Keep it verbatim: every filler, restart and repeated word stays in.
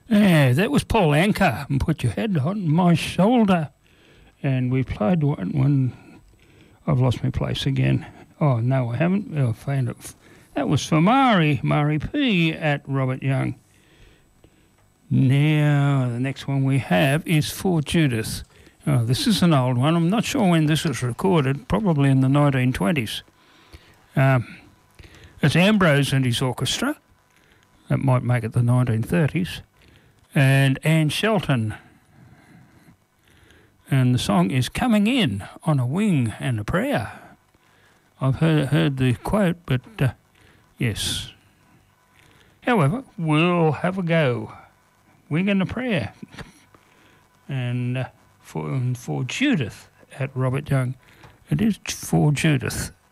Yeah, that was Paul Anka, and Put Your Head on My Shoulder. And we played one, one I've lost my place again. Oh, no, I haven't. Oh, I found it. That was for Mari, Mari P at Robert Young. Now, the next one we have is For Judith. Oh, this is an old one. I'm not sure when this was recorded, probably in the nineteen twenties. Um, it's Ambrose and his orchestra. That might make it the nineteen thirties. And Anne Shelton. And the song is Coming In on a Wing and a Prayer. I've heard, heard the quote, but uh, yes. However, we'll have a go. Wing and a Prayer. And uh, for, for Judith at Robert Young. It is For Judith.